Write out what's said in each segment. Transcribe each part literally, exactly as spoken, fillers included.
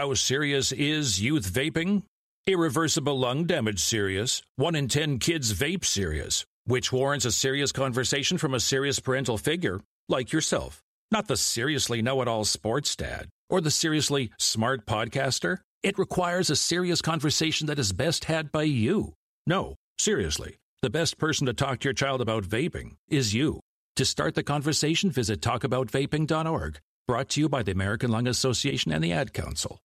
How serious is youth vaping? Irreversible lung damage serious. One in ten kids vape serious, which warrants a serious conversation from a serious parental figure like yourself. Not the seriously know-it-all sports dad or the seriously smart podcaster. It requires a serious conversation that is best had by you. No, seriously, the best person to talk to your child about vaping is you. To start the conversation, visit talk about vaping dot org. Brought to you by the American Lung Association and the Ad Council.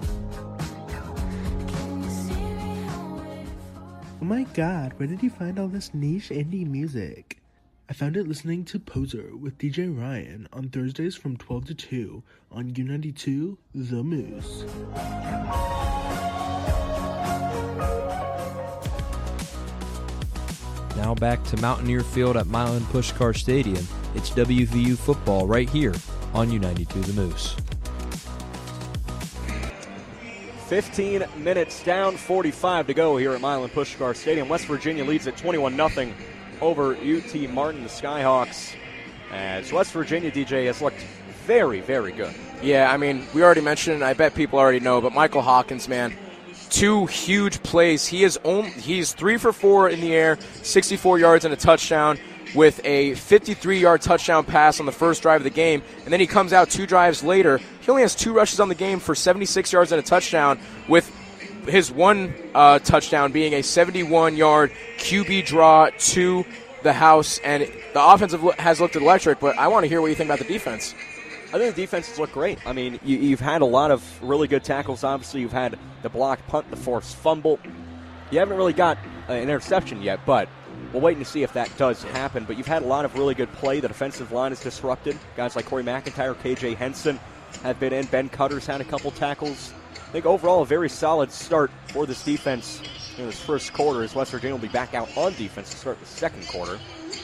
Oh my god, where did you find all this niche indie music? I found it listening to Poser with D J Ryan on Thursdays from twelve to two on U ninety-two The Moose. Now back to Mountaineer Field at Milan Puskar Stadium. It's W V U football right here on U ninety-two The Moose. fifteen minutes down, forty-five to go here at Milan Puskar Stadium. West Virginia leads at twenty-one nothing over U T Martin, the Skyhawks. As West Virginia, D J, has looked very, very good. Yeah, I mean, we already mentioned it, and I bet people already know, but Michael Hawkins, man, two huge plays. He is only, he's three for four in the air, sixty-four yards and a touchdown, with a fifty-three-yard touchdown pass on the first drive of the game. And then he comes out two drives later. He only has two rushes on the game for seventy-six yards and a touchdown, with his one uh, touchdown being a seventy-one-yard Q B draw to the house. And the offense has looked electric, but I want to hear what you think about the defense. I think the defense has looked great. I mean, you, you've had a lot of really good tackles. Obviously, you've had the blocked punt, the forced fumble. You haven't really got an interception yet, but we're waiting to see if that does happen. But you've had a lot of really good play. The defensive line is disrupted. Guys like Corey McIntyre, K J Henson have been in. Ben Cutter's had a couple tackles. I think overall a very solid start for this defense in this first quarter, as West Virginia will be back out on defense to start the second quarter.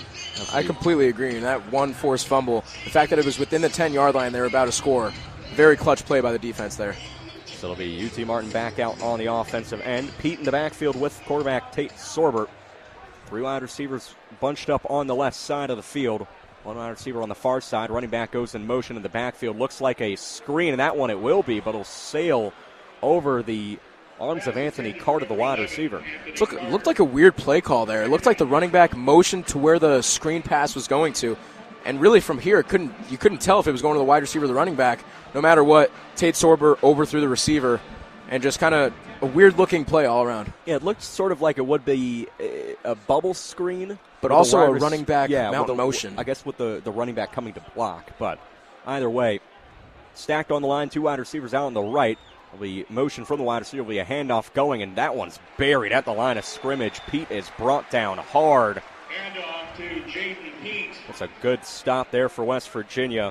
I completely agree. And that one forced fumble, the fact that it was within the ten-yard line, they were about to score. Very clutch play by the defense there. So it'll be U T Martin back out on the offensive end. Pete in the backfield with quarterback Tate Sorbert. Three wide receivers bunched up on the left side of the field. One wide receiver on the far side. Running back goes in motion in the backfield. Looks like a screen, and that one it will be, but it'll sail over the arms of Anthony Carter, the wide receiver. It looked, looked like a weird play call there. It looked like the running back motioned to where the screen pass was going to. And really from here, it couldn't you couldn't tell if it was going to the wide receiver or the running back. No matter what, Tate Sorbert overthrew the receiver, and just kind of a weird-looking play all around. Yeah, it looked sort of like it would be a, a bubble screen. But also a rec- running back yeah, mountain the, motion. I guess with the, the running back coming to block. But either way, stacked on the line, two wide receivers out on the right. Will be motion from the wide receiver. Will be a handoff going, and that one's buried at the line of scrimmage. Pete is brought down hard. Handoff to Jaden Pete. That's a good stop there for West Virginia.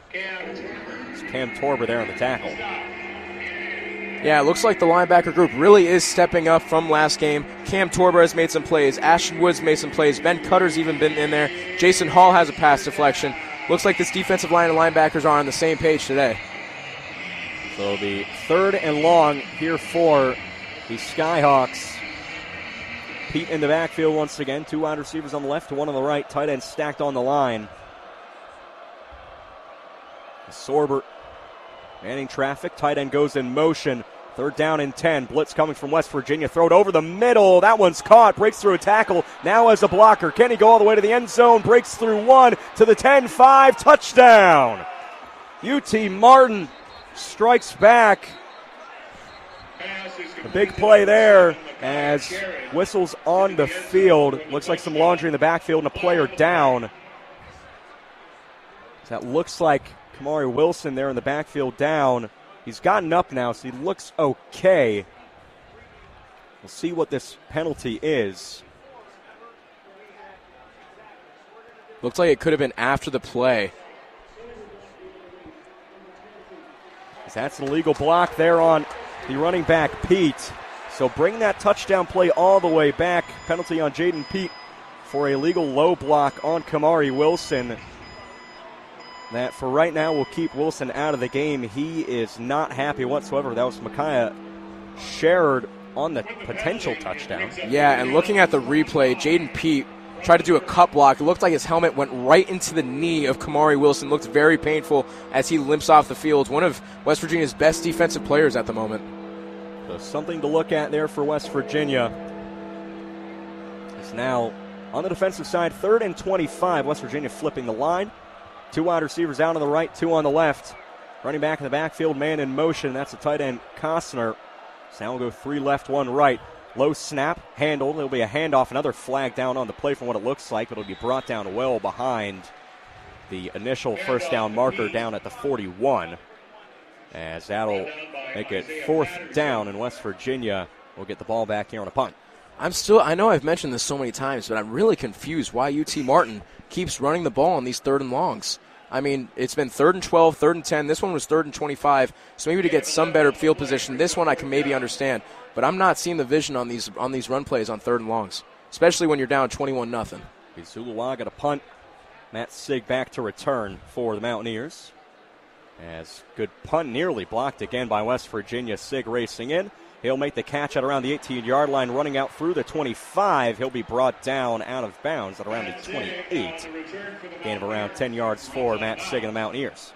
It's Cam Torber there on the tackle. Yeah, it looks like the linebacker group really is stepping up from last game. Cam Torber has made some plays. Ashton Woods made some plays. Ben Cutter's even been in there. Jason Hall has a pass deflection. Looks like this defensive line and linebackers are on the same page today. So the third and long here for the Skyhawks. Pete in the backfield once again. Two wide receivers on the left, one on the right. Tight end stacked on the line. Sorbert manning traffic. Tight end goes in motion. Third down and ten. Blitz coming from West Virginia. Throw it over the middle. That one's caught. Breaks through a tackle. Now as a blocker. Can he go all the way to the end zone? Breaks through one to the ten five. Touchdown. U T Martin strikes back. A big play there as whistles on the field. Looks like some laundry in the backfield and a player down. That looks like Kamari Wilson there in the backfield down. He's gotten up now, so he looks okay. We'll see what this penalty is. Looks like it could have been after the play. That's an illegal block there on the running back, Pete. So bring that touchdown play all the way back. Penalty on Jaden Pete for a legal low block on Kamari Wilson. That for right now will keep Wilson out of the game. He is not happy whatsoever. That was Micaiah Sherrod on the potential touchdown. Yeah, and looking at the replay, Jaden Pete tried to do a cut block. It looked like his helmet went right into the knee of Kamari Wilson. Looked very painful as he limps off the field. One of West Virginia's best defensive players at the moment. So something to look at there for West Virginia. It's now on the defensive side, third and twenty-five. West Virginia flipping the line. Two wide receivers out on the right, two on the left. Running back in the backfield, man in motion. That's the tight end, Costner. So now we'll go three left, one right. Low snap, handled. There'll be a handoff, another flag down on the play from what it looks like, but it'll be brought down well behind the initial first down marker down at the forty-one. As that'll make it fourth down, and West Virginia will get the ball back here on a punt. I'm still, I know I've mentioned this so many times, but I'm really confused why U T Martin keeps running the ball on these third and longs. I mean, it's been third and twelve, third and ten. This one was third and twenty-five, so maybe to get some better field position. This one I can maybe understand, but I'm not seeing the vision on these on these run plays on third and longs, especially when you're down twenty-one nothing. Zuluaga to punt. Matt Sig back to return for the Mountaineers. As good punt nearly blocked again by West Virginia. Sig racing in. He'll make the catch at around the eighteen-yard line, running out through the twenty-five. He'll be brought down out of bounds at around the twenty-eight. Gain of around ten yards for Matt Sig and the Mountaineers.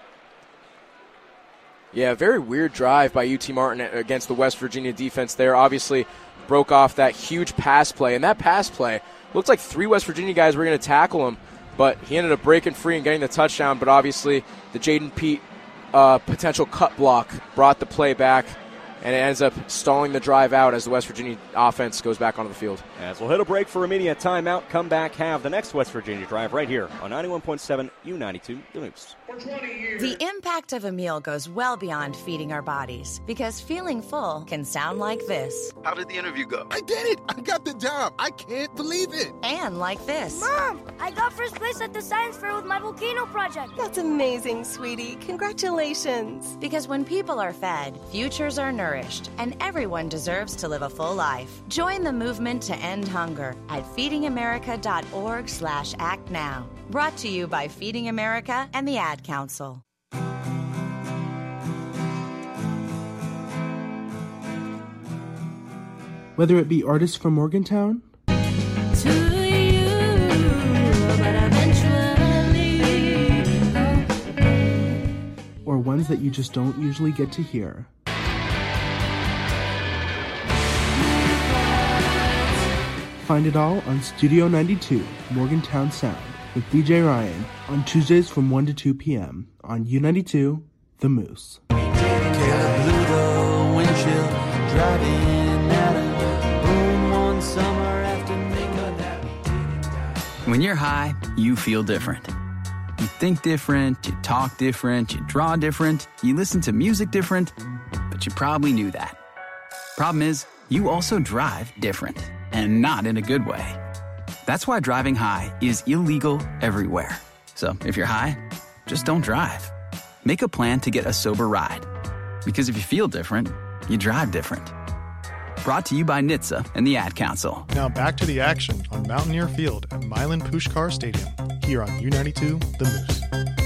Yeah, very weird drive by U T Martin against the West Virginia defense there. Obviously broke off that huge pass play. And that pass play, looked like three West Virginia guys were going to tackle him, but he ended up breaking free and getting the touchdown. But obviously the Jaden Pete uh, potential cut block brought the play back, and it ends up stalling the drive out as the West Virginia offense goes back onto the field. As we'll hit a break for immediate timeout, come back, have the next West Virginia drive right here on ninety-one point seven U ninety-two, The Moose. The impact of a meal goes well beyond feeding our bodies, because feeling full can sound like this. How did the interview go? I did it! I got the job! I can't believe it! And like this. Mom, I got first place at the science fair with my volcano project. That's amazing, sweetie. Congratulations. Because when people are fed, futures are nourished, and everyone deserves to live a full life. Join the movement to end hunger at feedingamerica.org slash act now. Brought to you by Feeding America and the Ad Council. Whether it be artists from Morgantown, to you, but eventually, or ones that you just don't usually get to hear. Find it all on Studio ninety-two, Morgantown Sound, with D J Ryan on Tuesdays from one to two p.m. on U ninety-two, The Moose. When you're high, you feel different. You think different, you talk different, you draw different, you listen to music different, but you probably knew that. Problem is, you also drive different, and not in a good way. That's why driving high is illegal everywhere. So if you're high, just don't drive. Make a plan to get a sober ride. Because if you feel different, you drive different. Brought to you by N H T S A and the Ad Council. Now back to the action on Mountaineer Field at Milan Pushkar Stadium, here on U ninety-two, The Moose.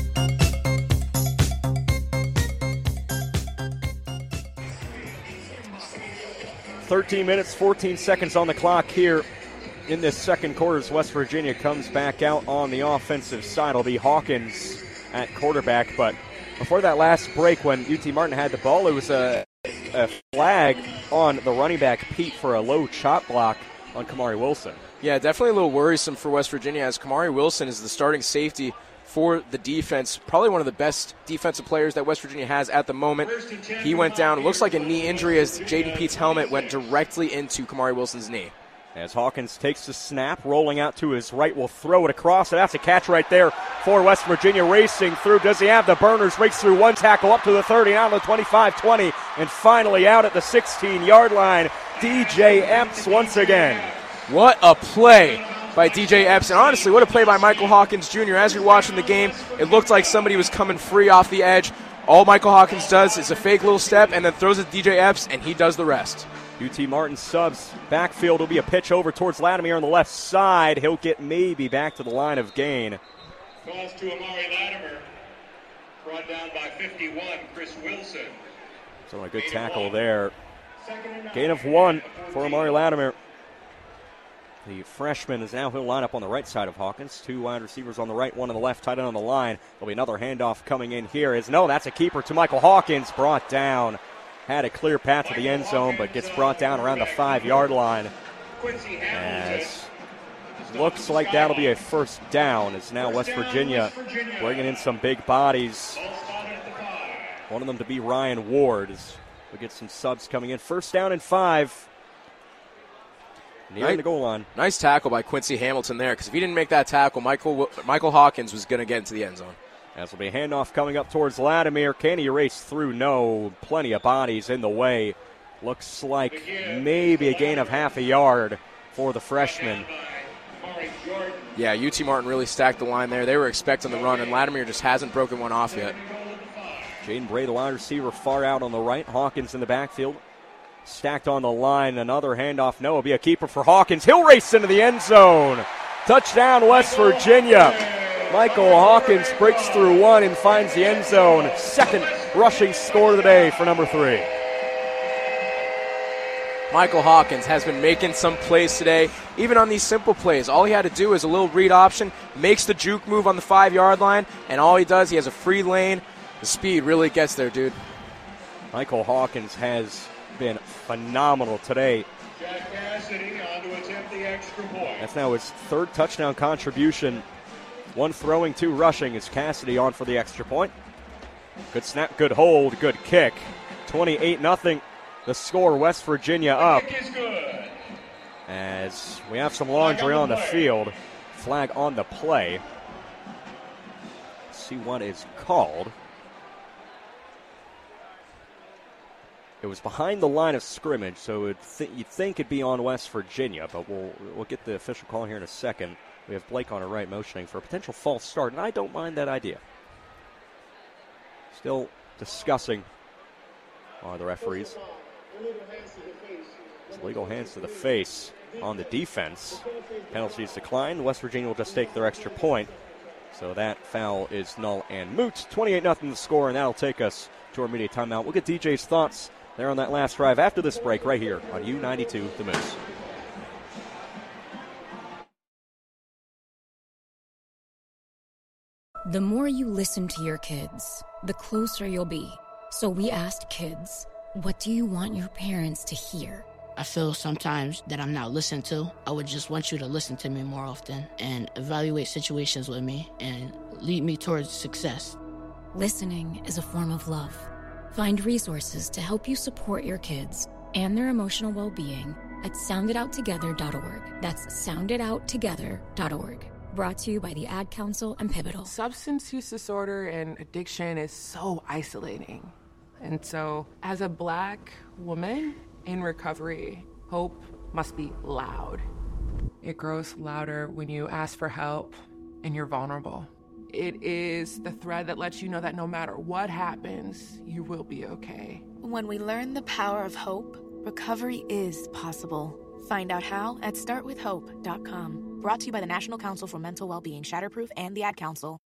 thirteen minutes, fourteen seconds on the clock here in this second quarter as West Virginia comes back out on the offensive side. It'll be Hawkins at quarterback, but before that last break when U T Martin had the ball, it was a, a flag on the running back, Pete, for a low chop block on Kamari Wilson. Yeah, definitely a little worrisome for West Virginia as Kamari Wilson is the starting safety for the defense, probably one of the best defensive players that West Virginia has at the moment. He went down. It looks like a knee injury as Jaden Pete's helmet went directly into Kamari Wilson's knee. As Hawkins takes the snap, rolling out to his right, will throw it across. And that's a catch right there for West Virginia, racing through. Does he have the burners? Breaks through one tackle up to the thirty, out on the twenty-five twenty, and finally out at the sixteen-yard line. D J Epps once again. What a play by D J Epps, and honestly, what a play by Michael Hawkins Junior As you're watching the game, it looked like somebody was coming free off the edge. All Michael Hawkins does is a fake little step and then throws it to D J Epps, and he does the rest. U T Martin subs. Backfield will be a pitch over towards Latimer on the left side. He'll get maybe back to the line of gain. Calls to Amari Latimer. Brought down by fifty-one, Chris Wilson. So a good tackle there. Gain of one for Amari Latimer. The freshman is now, he'll line up on the right side of Hawkins. Two wide receivers on the right, one on the left, tight end on the line. There'll be another handoff coming in here. Is no, that's a keeper to Michael Hawkins, brought down. Had a clear path to the end zone, but gets brought down around the five-yard line. As looks like that'll be a first down, as now West Virginia bringing in some big bodies. One of them to be Ryan Ward, as we get some subs coming in. First down and five. Near nice, the goal line. Nice tackle by Quincy Hamilton there, because if he didn't make that tackle, Michael Michael Hawkins was going to get into the end zone. As will be a handoff coming up towards Latimer. Can he race through? No. Plenty of bodies in the way. Looks like maybe a gain of half a yard for the freshman. Yeah, U T Martin really stacked the line there. They were expecting the run, and Latimer just hasn't broken one off yet. Jaden Bray, the wide receiver, far out on the right. Hawkins in the backfield. Stacked on the line. Another handoff. No, it'll be a keeper for Hawkins. He'll race into the end zone. Touchdown, West Virginia. Michael Hawkins breaks through one and finds the end zone. Second rushing score of the day for number three. Michael Hawkins has been making some plays today, even on these simple plays. All he had to do is a little read option, makes the juke move on the five-yard line, and all he does, he has a free lane. The speed really gets there, dude. Michael Hawkins has been phenomenal today. Jack Cassidy on to attempt the extra point. That's now his third touchdown contribution. One throwing, two rushing. Is Cassidy on for the extra point? Good snap, good hold, good kick. twenty-eight nothing. The score, West Virginia up. As we have some laundry on the field. Flag on the play. Let's see what is called. It was behind the line of scrimmage, so it'd th- you'd think it'd be on West Virginia, but we'll we'll get the official call here in a second. We have Blake on our right motioning for a potential false start, and I don't mind that idea. Still discussing are the referees. It's legal hands to the face on the defense. Penalties decline. West Virginia will just take their extra point. So that foul is null and moot. twenty-eight nothing the score, and that'll take us to our media timeout. We'll get D J's thoughts there on that last drive after this break right here on U ninety-two The Moose. The more you listen to your kids, the closer you'll be. So we asked kids, what do you want your parents to hear? I feel sometimes that I'm not listened to. I would just want you to listen to me more often and evaluate situations with me and lead me towards success. Listening is a form of love. Find resources to help you support your kids and their emotional well-being at sound it out together dot org. That's sound it out together dot org. Brought to you by the Ad Council and Pivotal. Substance use disorder and addiction is so isolating. And so, as a Black woman in recovery, hope must be loud. It grows louder when you ask for help and you're vulnerable. It is the thread that lets you know that no matter what happens, you will be okay. When we learn the power of hope, recovery is possible. Find out how at start with hope dot com. Brought to you by the National Council for Mental Wellbeing, Shatterproof, and the Ad Council.